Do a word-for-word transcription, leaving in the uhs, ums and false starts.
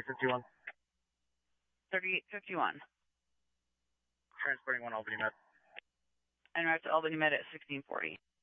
thirty-eight fifty-one. thirty-eight fifty-one. Transporting one Albany Med. En route to Albany Med at sixteen forty.